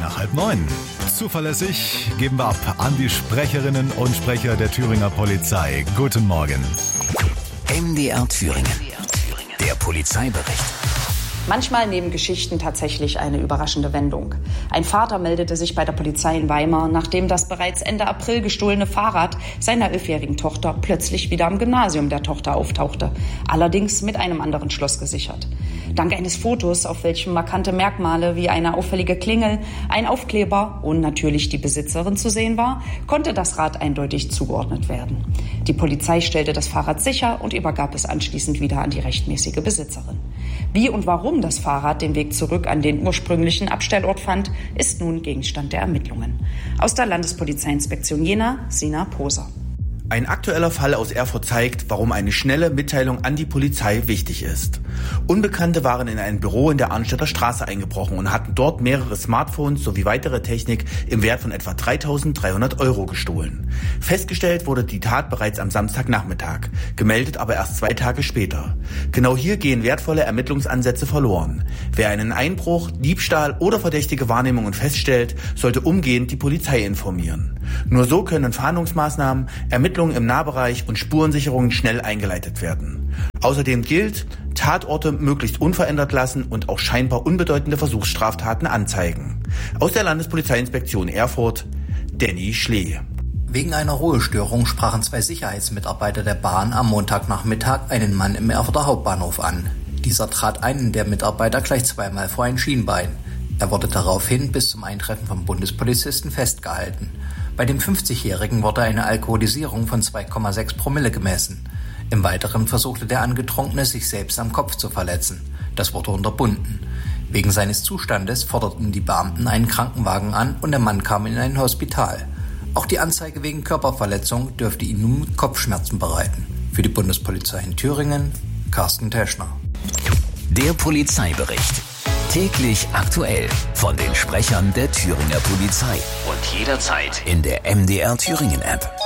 nach 8:30. Zuverlässig geben wir ab an die Sprecherinnen und Sprecher der Thüringer Polizei. Guten Morgen. MDR Thüringen. Der Polizeibericht. Manchmal nehmen Geschichten tatsächlich eine überraschende Wendung. Ein Vater meldete sich bei der Polizei in Weimar, nachdem das bereits Ende April gestohlene Fahrrad seiner 11-jährigen Tochter plötzlich wieder am Gymnasium der Tochter auftauchte. Allerdings mit einem anderen Schloss gesichert. Dank eines Fotos, auf welchem markante Merkmale wie eine auffällige Klingel, ein Aufkleber und natürlich die Besitzerin zu sehen war, konnte das Rad eindeutig zugeordnet werden. Die Polizei stellte das Fahrrad sicher und übergab es anschließend wieder an die rechtmäßige Besitzerin. Wie und warum das Fahrrad den Weg zurück an den ursprünglichen Abstellort fand, ist nun Gegenstand der Ermittlungen. Aus der Landespolizeiinspektion Jena, Sina Poser. Ein aktueller Fall aus Erfurt zeigt, warum eine schnelle Mitteilung an die Polizei wichtig ist. Unbekannte waren in ein Büro in der Arnstädter Straße eingebrochen und hatten dort mehrere Smartphones sowie weitere Technik im Wert von etwa 3.300 € gestohlen. Festgestellt wurde die Tat bereits am Samstagnachmittag, gemeldet aber erst 2 Tage später. Genau hier gehen wertvolle Ermittlungsansätze verloren. Wer einen Einbruch, Diebstahl oder verdächtige Wahrnehmungen feststellt, sollte umgehend die Polizei informieren. Nur so können Fahndungsmaßnahmen, Ermittlungen im Nahbereich und Spurensicherungen schnell eingeleitet werden. Außerdem gilt, Tatorte möglichst unverändert lassen und auch scheinbar unbedeutende Versuchsstraftaten anzeigen. Aus der Landespolizeiinspektion Erfurt, Danny Schlee. Wegen einer Ruhestörung sprachen 2 Sicherheitsmitarbeiter der Bahn am Montagnachmittag einen Mann im Erfurter Hauptbahnhof an. Dieser trat einen der Mitarbeiter gleich zweimal vor ein Schienbein. Er wurde daraufhin bis zum Eintreffen vom Bundespolizisten festgehalten. Bei dem 50-Jährigen wurde eine Alkoholisierung von 2,6 Promille gemessen. Im Weiteren versuchte der Angetrunkene, sich selbst am Kopf zu verletzen. Das wurde unterbunden. Wegen seines Zustandes forderten die Beamten einen Krankenwagen an und der Mann kam in ein Hospital. Auch die Anzeige wegen Körperverletzung dürfte ihn nun Kopfschmerzen bereiten. Für die Bundespolizei in Thüringen, Carsten Teschner. Der Polizeibericht. Täglich aktuell von den Sprechern der Thüringer Polizei und jederzeit in der MDR Thüringen App.